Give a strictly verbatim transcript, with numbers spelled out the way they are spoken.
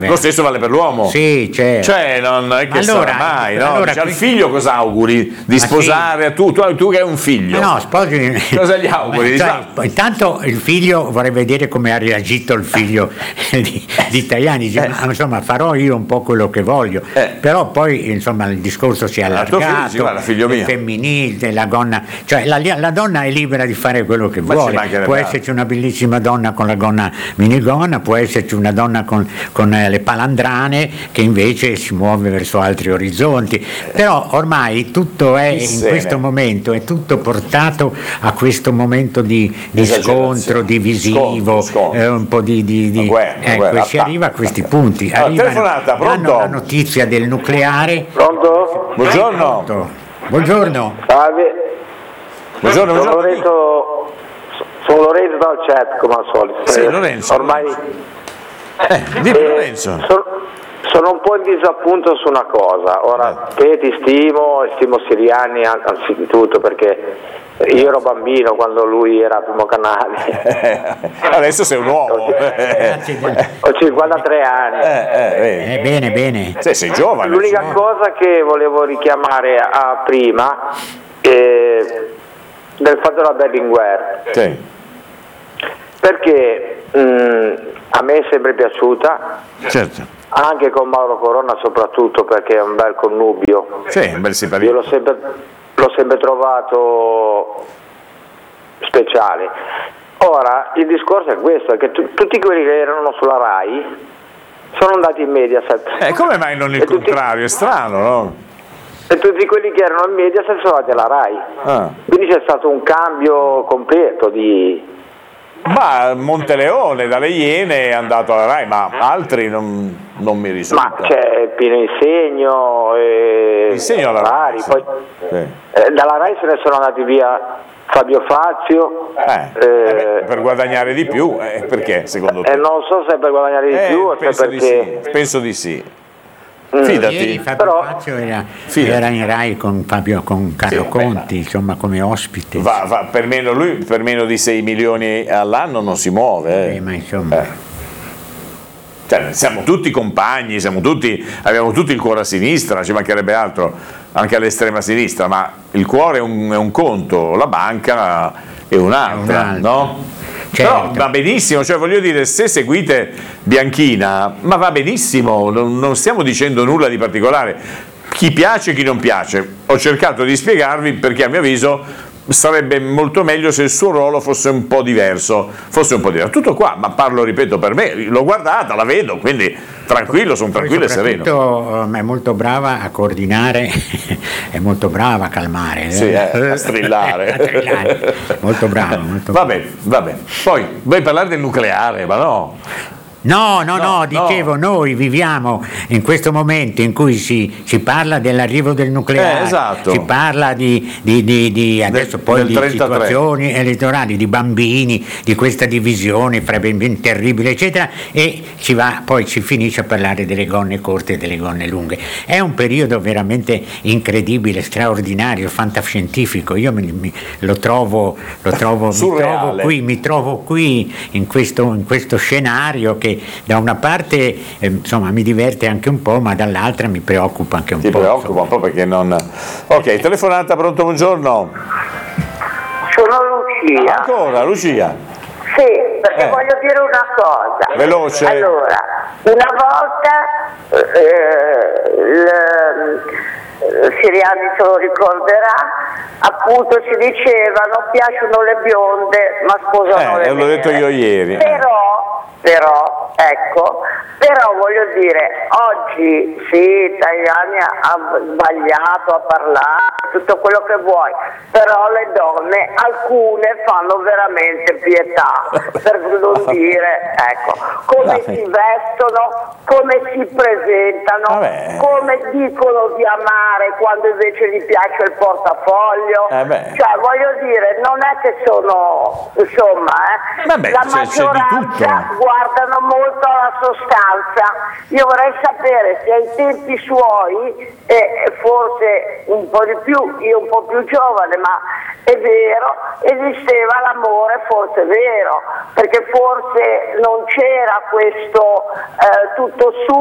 Lo stesso vale per l'uomo. Sì, certo. Cioè, non è che allora, sarà mai, no? allora, Cioè, al figlio cosa auguri? Di sposare? Sì. Tu, tu, tu che hai un figlio. No, sposi. Cosa gli auguri? Cioè, intanto il figlio, vorrei vedere come ha reagito il figlio di, di Tajani. Dice, eh. insomma, farò io un po' quello che voglio. Eh. Però poi, insomma, il discorso si è allargato. Figlio, sì, guarda, figlio mio. Il femminile, la donna. Cioè, la, la donna è libera di fare quello che Ma vuole. Può esserci una bellissima donna con la gonna minigonna, può esserci una donna con, con eh, le palandrane che invece si muove verso altri orizzonti, però ormai tutto è in questo momento è tutto portato a questo momento di, di scontro divisivo, scontro, scontro. Eh, un po' di, di, di guerra, ecco, guerra, si arriva a questi punti. Allora, telefonata, pronto? La notizia del nucleare. Pronto? Buongiorno. Pronto. Buongiorno. Salve. Buongiorno, sono buongiorno. Lorenzo, sono Lorenzo dal chat come al solito. Sì, Lorenzo. Ormai eh, dimmi, eh, Lorenzo. Sono, sono un po' in disappunto su una cosa. Ora, te ti stimo, stimo Siriani anzitutto perché io ero bambino quando lui era al Primo Canale. Adesso sei un uomo. Ho cinquantatré anni. Eh, eh, bene, bene. Sì, sei giovane. L'unica cioè. cosa che volevo richiamare a prima è del fatto della Berlinguer. Sì. Perché mh, a me è sempre piaciuta. Certo. Anche con Mauro Corona soprattutto perché è un bel connubio. Sì, un bel simpatico. Io l'ho sempre, l'ho sempre trovato speciale. Ora, il discorso è questo, è che tu, tutti quelli che erano sulla RAI sono andati in Mediaset. Eh, come mai non il e contrario? Tutti, è strano, no? E tutti quelli che erano in Mediaset sono andati alla RAI. Ah. Quindi c'è stato un cambio completo di... Ma Monteleone dalle Iene è andato alla RAI, ma altri non, non mi risulta. Ma c'è Pino Insegno e Insegno alla RAI, vari, poi, sì. eh, dalla RAI se ne sono andati via Fabio Fazio eh, eh, eh beh, per guadagnare di più, eh, perché secondo te? Eh, non so se per guadagnare di eh, più o penso se perché di sì, penso di sì. Mm. Fidati. Ieri Fabio Però, Fazio era, era in RAI con, Fabio, con Carlo sì, Conti, insomma, come ospite. Va, va, per meno lui per meno di sei milioni all'anno non si muove. Eh, ma insomma. Eh. Cioè, siamo tutti compagni, siamo tutti, abbiamo tutti il cuore a sinistra, ci mancherebbe altro, anche all'estrema sinistra, ma il cuore è un, è un conto, la banca è un'altra, è un no? Certo. Però va benissimo, cioè voglio dire, se seguite Bianchina, ma va benissimo, non, non stiamo dicendo nulla di particolare, chi piace e chi non piace. Ho cercato di spiegarvi perché a mio avviso sarebbe molto meglio se il suo ruolo fosse un po' diverso, fosse un po' diverso. Tutto qua, ma parlo, ripeto, per me, l'ho guardata, la vedo, quindi tranquillo, sono tranquillo e sereno. È molto brava a coordinare, è molto brava a calmare. Sì, eh, a strillare. a strillare. Molto brava. Molto va bene, va bene. Poi, vuoi parlare del nucleare, ma no. No, no, no, no, dicevo, no. Noi viviamo in questo momento in cui si, si parla dell'arrivo del nucleare, eh, esatto. si parla di, di, di, di adesso del, poi del di trentatré. Situazioni elettorali, di bambini, di questa divisione fra bambini terribile, eccetera, e si va, poi si finisce a parlare delle gonne corte e delle gonne lunghe. È un periodo veramente incredibile, straordinario, fantascientifico. Io mi, mi, lo trovo, lo trovo, mi trovo qui, mi trovo qui in questo, in questo scenario che da una parte eh, insomma mi diverte anche un po', ma dall'altra mi preoccupa anche un Ti po'. Ti preoccupa un po' perché non... Ok, telefonata, pronto, buongiorno. Sono Lucia. Ancora, Lucia? Sì, perché eh. voglio dire una cosa. Veloce. Allora, una volta eh, il, Siriani se lo ricorderà, appunto si diceva non piacciono le bionde ma sposano eh, le l'ho nere. detto io ieri. Però, però, ecco, però voglio dire, oggi sì, Tajani ha sbagliato a parlare, tutto quello che vuoi, però le donne, alcune fanno veramente pietà, per non dire, ecco, come si vestono, come si presentano, Vabbè. come dicono di amare quando invece gli piace il portafoglio, eh cioè voglio dire, non è che sono, insomma, eh, Vabbè, la c'è, c'è di tutto. maggioranza guardano molto molto alla sostanza. Io vorrei sapere se ai tempi suoi, eh, forse un po' di più, io un po' più giovane, ma è vero, esisteva l'amore, forse è vero, perché forse non c'era questo eh, tutto su